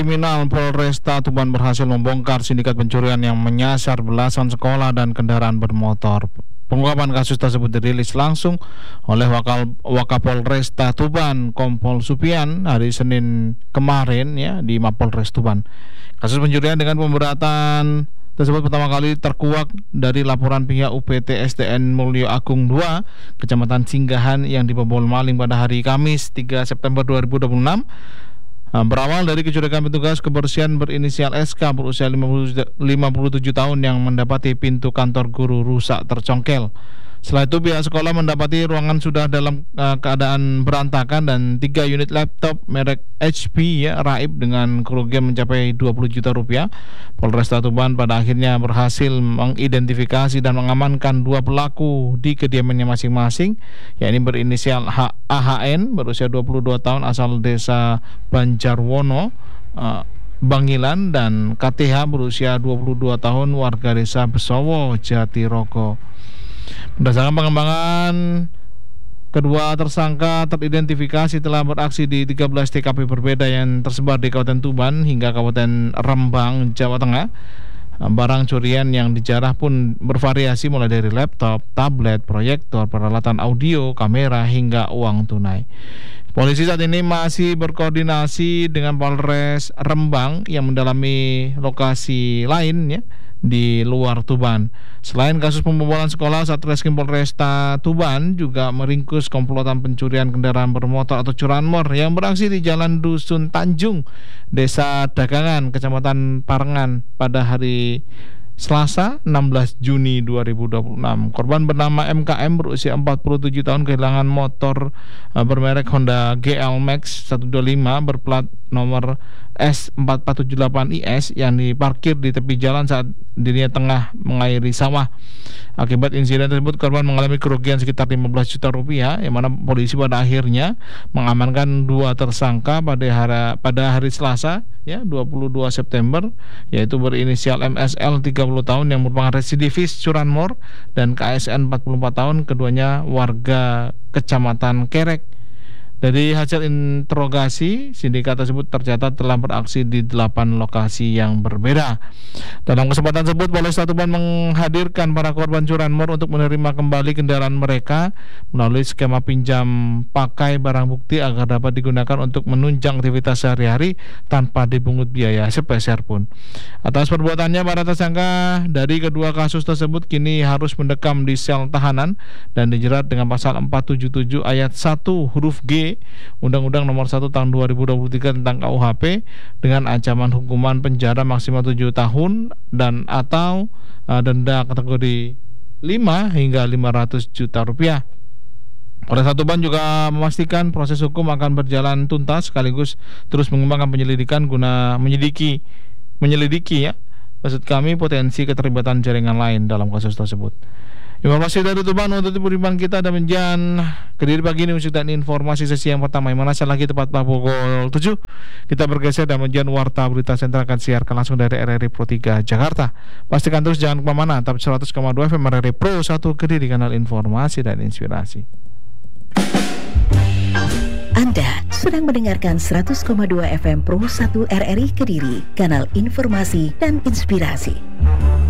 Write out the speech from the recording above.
Kriminal Polresta Tuban berhasil membongkar sindikat pencurian yang menyasar belasan sekolah dan kendaraan bermotor. Pengungkapan kasus tersebut dirilis langsung oleh Wakapolresta Tuban Kompol Supian hari Senin kemarin ya di Mapolres Tuban. Kasus pencurian dengan pemberatan tersebut pertama kali terkuak dari laporan pihak UPT SDN Mulyo Agung 2 Kecamatan Singgahan yang dibobol maling pada hari Kamis 3 September 2026. Berawal dari kecurigaan petugas kebersihan berinisial SK berusia 57 tahun yang mendapati pintu kantor guru rusak tercongkel. Setelah itu pihak sekolah mendapati ruangan sudah dalam keadaan berantakan dan 3 unit laptop merek HP raib dengan kerugian mencapai 20 juta rupiah. Polresta Tuban pada akhirnya berhasil mengidentifikasi dan mengamankan 2 pelaku di kediamannya masing-masing, yakni berinisial AHN berusia 22 tahun asal desa Banjarwono, Bangilan, dan KTH berusia 22 tahun warga desa Besowo, Jatirogo. Berdasarkan pengembangan, kedua tersangka teridentifikasi telah beraksi di 13 TKP berbeda yang tersebar di Kabupaten Tuban hingga Kabupaten Rembang, Jawa Tengah. Barang curian yang dijarah pun bervariasi mulai dari laptop, tablet, proyektor, peralatan audio, kamera, hingga uang tunai. Polisi saat ini masih berkoordinasi dengan Polres Rembang yang mendalami lokasi lain ya di luar Tuban. Selain kasus pembobolan sekolah, Satreskrim Polresta Tuban juga meringkus komplotan pencurian kendaraan bermotor atau curanmor yang beraksi di Jalan Dusun Tanjung, Desa Dagangan, Kecamatan Parengan pada hari Selasa 16 Juni 2026. Korban bernama MKM berusia 47 tahun kehilangan motor bermerek Honda GL Max 125 berplat nomor S4478IS yang diparkir di tepi jalan saat dirinya tengah mengairi sawah. Akibat insiden tersebut korban mengalami kerugian sekitar 15 juta rupiah, yang mana polisi pada akhirnya mengamankan 2 tersangka pada hari Selasa ya 22 September, yaitu berinisial MSL 30 tahun yang merupakan residivis curanmor dan KSN 44 tahun, keduanya warga Kecamatan Kerek. Dari hasil interogasi, sindikat tersebut tercatat telah beraksi di 8 lokasi yang berbeda. Dalam kesempatan tersebut, Polresta Tuban menghadirkan para korban curanmor untuk menerima kembali kendaraan mereka melalui skema pinjam pakai barang bukti agar dapat digunakan untuk menunjang aktivitas sehari-hari tanpa dipungut biaya sepeser pun. Atas perbuatannya, para tersangka dari kedua kasus tersebut kini harus mendekam di sel tahanan dan dijerat dengan pasal 477 ayat 1 huruf G Undang-Undang Nomor 1 Tahun 2023 tentang KUHP dengan ancaman hukuman penjara maksimal 7 tahun dan atau denda kategori 5 hingga 500 juta rupiah. Polresta Tuban juga memastikan proses hukum akan berjalan tuntas sekaligus terus mengembangkan penyelidikan guna menyelidiki ya, maksud kami, potensi keterlibatan jaringan lain dalam kasus tersebut. Informasi dari Tuban untuk beriman kita dan menjan Kediri pagi ini dan informasi sesi yang pertama, yang mana lagi tepat pukul 7 kita bergeser dan menjan warta berita sentral akan siarkan langsung dari RRI Pro 3 Jakarta. Pastikan terus jangan kemana-mana, tapi 100,2 FM RRI Pro 1 Kediri, kanal informasi dan inspirasi. Anda sedang mendengarkan 100,2 FM Pro 1 RRI Kediri, kanal informasi dan inspirasi.